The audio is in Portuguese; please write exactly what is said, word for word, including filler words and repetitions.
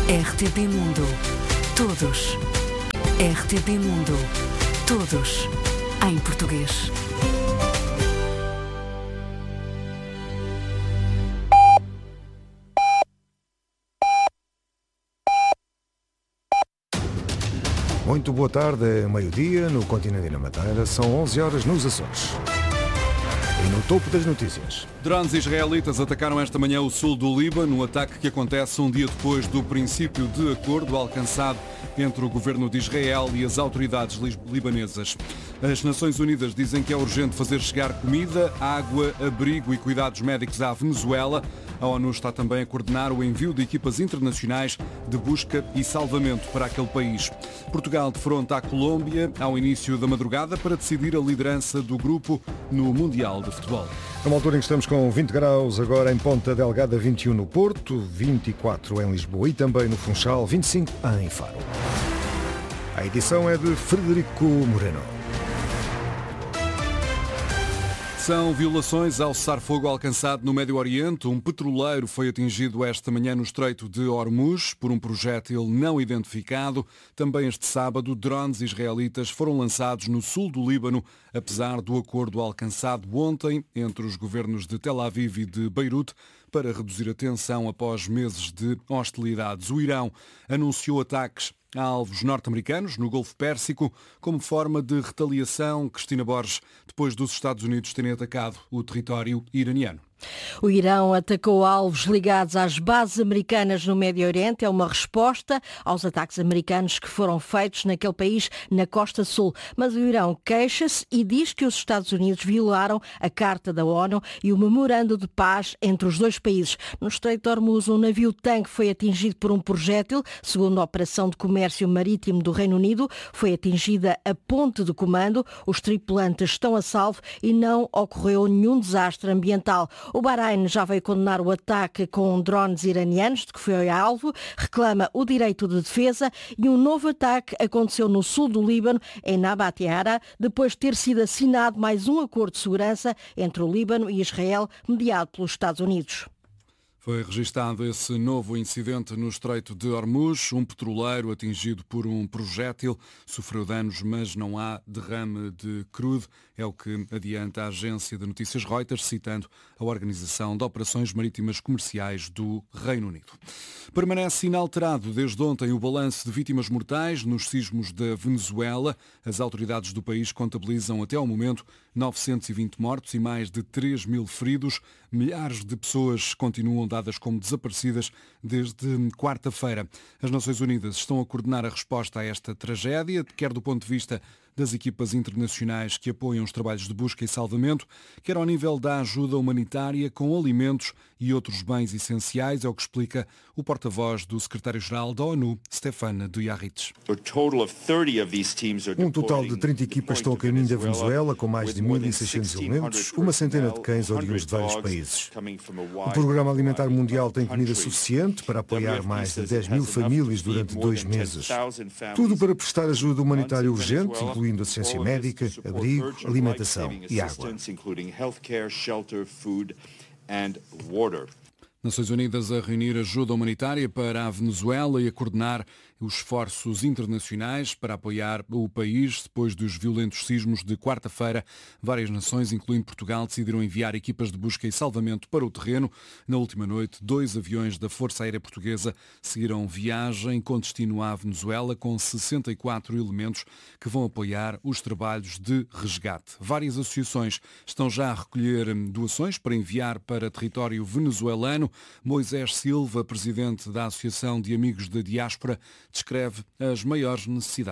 R T P Mundo. Todos. R T P Mundo. Todos em português. Muito boa tarde, é meio-dia no continente e na Madeira, são onze horas nos Açores. E no topo das notícias. Drones israelitas atacaram esta manhã o sul do Líbano, um ataque que acontece um dia depois do princípio de acordo alcançado entre o governo de Israel e as autoridades libanesas. As Nações Unidas dizem que é urgente fazer chegar comida, água, abrigo e cuidados médicos à Venezuela. A ONU está também a coordenar o envio de equipas internacionais de busca e salvamento para aquele país. Portugal defronta a Colômbia ao início da madrugada para decidir a liderança do grupo no Mundial de Futebol. Numa altura em que estamos com vinte graus, agora em Ponta Delgada, vinte e um no Porto, vinte e quatro em Lisboa e também no Funchal, vinte e cinco em Faro. A edição é de Frederico Moreno. São violações ao cessar-fogo alcançado no Médio Oriente. Um petroleiro foi atingido esta manhã no Estreito de Hormuz por um projétil não identificado. Também este sábado, drones israelitas foram lançados no sul do Líbano, apesar do acordo alcançado ontem entre os governos de Tel Aviv e de Beirute para reduzir a tensão após meses de hostilidades. O Irão anunciou ataques a alvos norte-americanos no Golfo Pérsico como forma de retaliação, Cristina Borges, depois dos Estados Unidos terem atacado o território iraniano. O Irão atacou alvos ligados às bases americanas no Médio Oriente. É uma resposta aos ataques americanos que foram feitos naquele país na costa sul. Mas o Irão queixa-se e diz que os Estados Unidos violaram a Carta da ONU e o memorando de paz entre os dois países. No Estreito de Hormuz, um navio-tanque foi atingido por um projétil. Segundo a Operação de Comércio Marítimo do Reino Unido, foi atingida a ponte de comando. Os tripulantes estão a salvo e não ocorreu nenhum desastre ambiental. O Bahrein já veio condenar o ataque com drones iranianos, de que foi alvo, reclama o direito de defesa e um novo ataque aconteceu no sul do Líbano, em Nabatiara, depois de ter sido assinado mais um acordo de segurança entre o Líbano e Israel, mediado pelos Estados Unidos. Foi registado esse novo incidente no Estreito de Hormuz. Um petroleiro atingido por um projétil sofreu danos, mas não há derrame de crudo. É o que adianta a agência de notícias Reuters, citando a Organização de Operações Marítimas Comerciais do Reino Unido. Permanece inalterado desde ontem o balanço de vítimas mortais nos sismos da Venezuela. As autoridades do país contabilizam até ao momento novecentos e vinte mortos e mais de três mil feridos. Milhares de pessoas continuam dadas como desaparecidas desde quarta-feira. As Nações Unidas estão a coordenar a resposta a esta tragédia, quer do ponto de vista das equipas internacionais que apoiam os trabalhos de busca e salvamento, quer ao nível da ajuda humanitária com alimentos e outros bens essenciais, é o que explica o porta-voz do secretário-geral da ONU, Stefan Dujarric. Um total de trinta equipas estão a caminho da Venezuela, com mais de mil e seiscentos elementos, uma centena de cães oriundos de vários países. O Programa Alimentar Mundial tem comida suficiente para apoiar mais de dez mil famílias durante dois meses. Tudo para prestar ajuda humanitária urgente, incluindo assistência médica, abrigo, alimentação e água. Nações Unidas a reunir ajuda humanitária para a Venezuela e a coordenar os esforços internacionais para apoiar o país depois dos violentos sismos de quarta-feira. Várias nações, incluindo Portugal, decidiram enviar equipas de busca e salvamento para o terreno. Na última noite, dois aviões da Força Aérea Portuguesa seguiram viagem com destino à Venezuela com sessenta e quatro elementos que vão apoiar os trabalhos de resgate. Várias associações estão já a recolher doações para enviar para território venezuelano. Moisés Silva, presidente da Associação de Amigos da Diáspora, descreve as maiores necessidades.